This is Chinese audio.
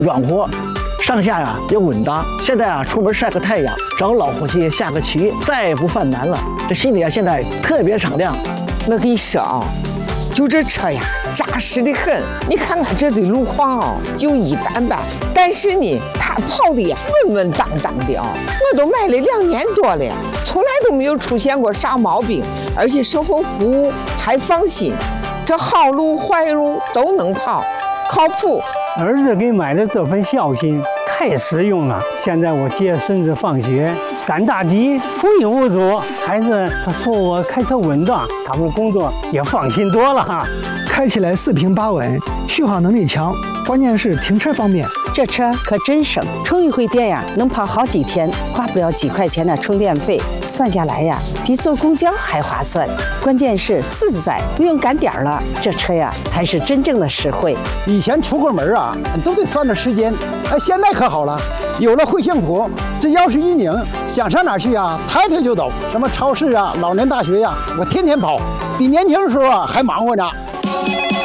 软和，上下呀也稳当。现在啊，出门晒个太阳，找老伙计下个棋，再也不犯难了。这心里啊，现在特别敞亮。 我跟你说啊，就这车呀，扎实的很。你看看这的路况啊，就一般般，但是呢，它跑的呀稳稳当当的啊。我都买了2年多了，从来都没有出现过啥毛病，而且售后服务还放心。这好路坏路都能跑，靠谱。 儿子给买的这份孝心太实用了。现在我接孙子放学，赶大集无影无阻，孩子他说我开车稳当，他们工作也放心多了哈。 开起来4平8稳，续航能力强，关键是停车方便。 这车可真省，充一回电呀，能跑好几天，花不了几块钱的充电费，算下来呀，比坐公交还划算。关键是自在，不用赶点儿了，这车呀才是真正的实惠。 以前出个门啊，都得算着时间，现在可好了，有了惠幸福，只要是一拧，想上哪儿去啊，抬腿就走。什么超市啊、老年大学呀，我天天跑，比年轻的时候啊还忙活呢。